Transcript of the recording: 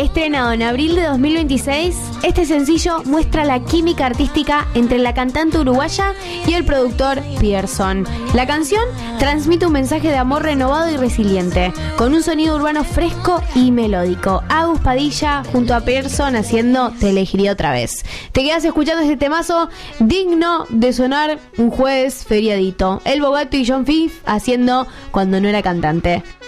estrenado en abril de 2026, este sencillo muestra la química artística entre la cantante uruguaya y el productor Pierson. La canción transmite un mensaje de amor renovado y resiliente, con un sonido urbano fresco y melódico. Agus Padilla junto a Pierson haciendo Te elegiría otra vez. Te quedas escuchando este temazo digno de sonar un jueves feriadito. El Bogato y John Fife haciendo Cuando no era cantante.